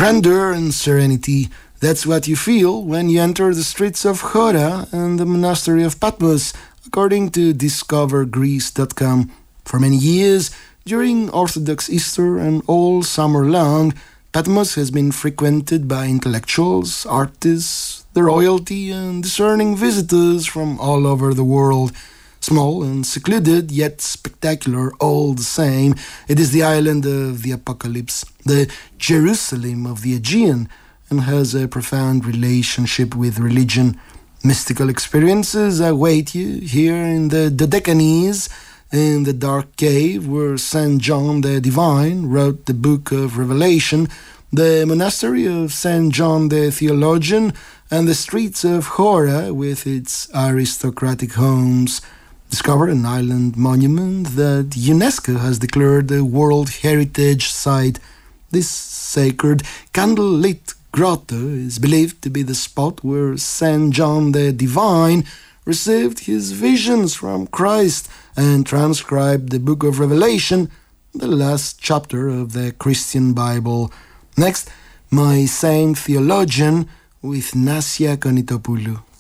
Grandeur and serenity, that's what you feel when you enter the streets of Chora and the monastery of Patmos, according to discovergreece.com. For many years, during Orthodox Easter and all summer long, Patmos has been frequented by intellectuals, artists, the royalty, and discerning visitors from all over the world. Small and secluded, yet spectacular all the same, it is the island of the Apocalypse, the Jerusalem of the Aegean, and has a profound relationship with religion. Mystical experiences await you here in the Dodecanese, in the dark cave where St. John the Divine wrote the book of Revelation, the monastery of St. John the Theologian, and the streets of Chora with its aristocratic homes. Discover an island monument that UNESCO has declared a World Heritage Site. This sacred candle-lit grotto is believed to be the spot where St. John the Divine received his visions from Christ and transcribed the book of Revelation, the last chapter of the Christian Bible. Next, my Saint Theologian with Nasia Konitopoulou.